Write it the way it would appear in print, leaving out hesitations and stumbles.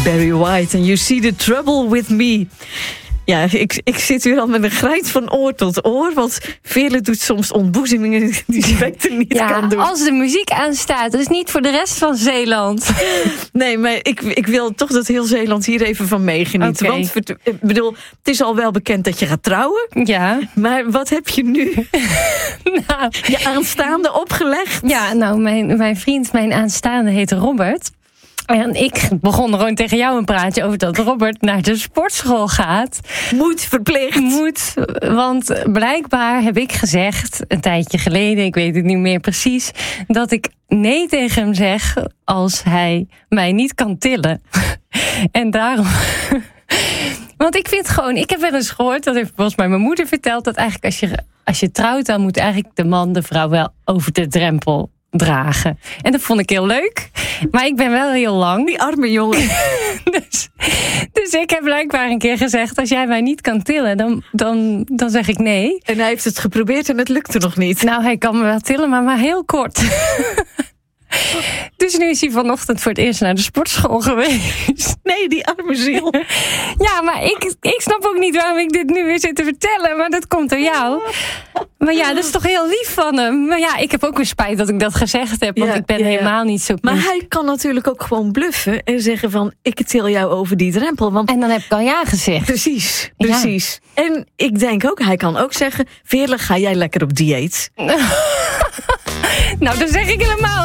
Barry White en You See the Trouble with Me. Ja, ik zit hier al met een grijns van oor tot oor. Want Veerle doet soms ontboezemingen die Spector niet kan doen. Als de muziek aanstaat, dus niet voor de rest van Zeeland. Nee, maar ik wil toch dat heel Zeeland hier even van meegenieten. Okay. Want ik bedoel, het is al wel bekend dat je gaat trouwen. Ja. Maar wat heb je nu je aanstaande opgelegd? Ja, nou, mijn vriend, mijn aanstaande heet Robert. En ik begon gewoon tegen jou een praatje over dat Robert naar de sportschool gaat. Verplicht. Want blijkbaar heb ik gezegd, een tijdje geleden, ik weet het niet meer precies, dat ik nee tegen hem zeg als hij mij niet kan tillen. En daarom... Want ik vind gewoon, ik heb wel eens gehoord, dat heeft volgens mij mijn moeder verteld, dat eigenlijk als je trouwt, dan moet eigenlijk de man de vrouw wel over de drempel dragen. En dat vond ik heel leuk. Maar ik ben wel heel lang. Die arme jongen. Dus ik heb blijkbaar een keer gezegd, als jij mij niet kan tillen, dan zeg ik nee. En hij heeft het geprobeerd en het lukte nog niet. Nou, hij kan me wel tillen, maar heel kort. Dus nu is hij vanochtend voor het eerst naar de sportschool geweest. Nee, die arme ziel. Ja, maar ik snap ook niet waarom ik dit nu weer zit te vertellen. Maar dat komt door jou. Maar ja, dat is toch heel lief van hem. Maar ja, ik heb ook weer spijt dat ik dat gezegd heb. Want ik ben helemaal niet zo... Maar hij kan natuurlijk ook gewoon bluffen en zeggen van, ik til jou over die drempel. Want... En dan heb ik al ja gezegd. Precies. Ja. En ik denk ook, hij kan ook zeggen, Veerle, ga jij lekker op dieet? Nou, dan zeg ik helemaal